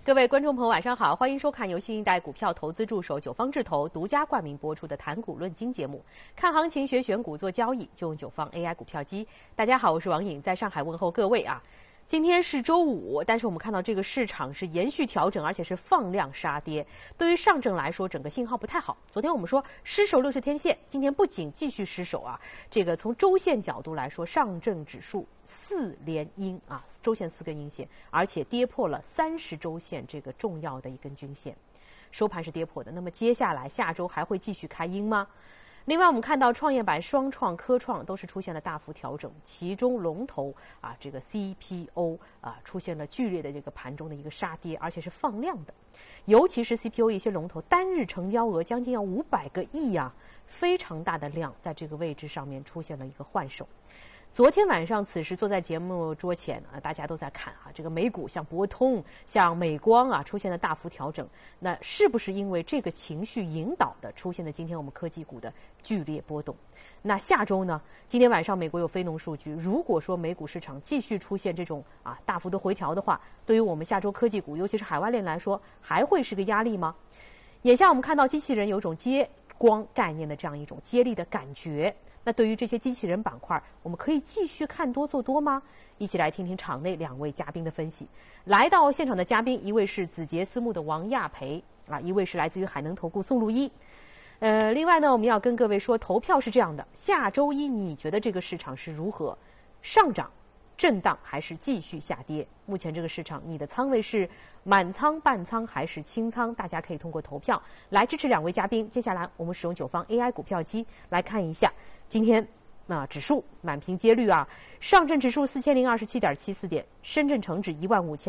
各位观众朋友，晚上好，欢迎收看由新一代股票投资助手九方智投独家冠名播出的《谈股论金》节目。看行情、学选股、做交易，就用九方 AI 股票机。大家好，我是王颖，在上海问候各位啊。今天是周五，但是我们看到这个市场是延续调整，而且是放量杀跌。对于上证来说，整个信号不太好。昨天我们说失守60天线，今天不仅继续失守啊，这个从周线角度来说，上证指数4连阴啊，周线4根阴线，而且跌破了30周线这个重要的一根均线，收盘是跌破的。那么接下来下周还会继续开阴吗？另外，我们看到创业板、双创、科创都是出现了大幅调整，其中龙头啊，这个 CPO 啊出现了剧烈的这个盘中的一个杀跌，而且是放量的，尤其是 CPO 一些龙头单日成交额将近要500个亿啊，非常大的量，在这个位置上面出现了一个换手。昨天晚上此时坐在节目桌前啊，大家都在看啊，这个美股像博通、像美光啊出现了大幅调整，那是不是因为这个情绪引导的出现的今天我们科技股的剧烈波动？那下周呢？今天晚上美国有非农数据，如果说美股市场继续出现这种大幅的回调的话，对于我们下周科技股，尤其是海外链来说，还会是个压力吗？眼下我们看到机器人有种接光概念的这样一种接力的感觉。那对于这些机器人板块，我们可以继续看多做多吗？一起来听听场内2位嘉宾的分析。来到现场的嘉宾，一位是子杰私募的王亚培啊，一位是来自于海能投顾宋路一。另外呢，我们要跟各位说，投票是这样的：下周一你觉得这个市场是如何？上涨、震荡还是继续下跌？目前这个市场，你的仓位是满仓、半仓还是清仓？大家可以通过投票来支持2位嘉宾。接下来我们使用九方 AI 股票机来看一下今天指数满屏接率啊，上证指数4027.74点，深圳成指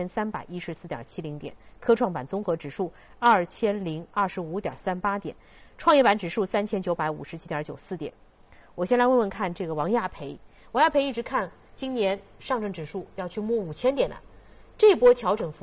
15314.70点，科创板综合指数2025.38点，创业板指数3957.94点。我先来问问看这个王亚培，王亚培一直看今年上证指数要去摸5000点的，这波调整幅